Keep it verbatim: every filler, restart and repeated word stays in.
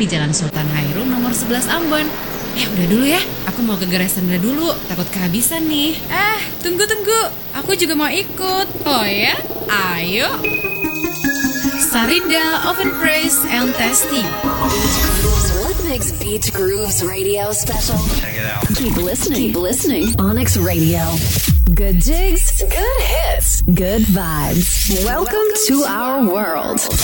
di Jalan Sultan Hairun nomor sebelas Ambon. Eh udah dulu ya, aku mau ke Gerai Sandra dulu, takut kehabisan nih. Eh tunggu-tunggu, aku juga mau ikut. Oh ya? Ayo. Sarinda Oven Fresh and Tasty. What makes Beach Grooves Radio special? Check it out. Keep listening. Keep listening. Onyx Radio. Good jigs, good hits, good vibes. Welcome to our world.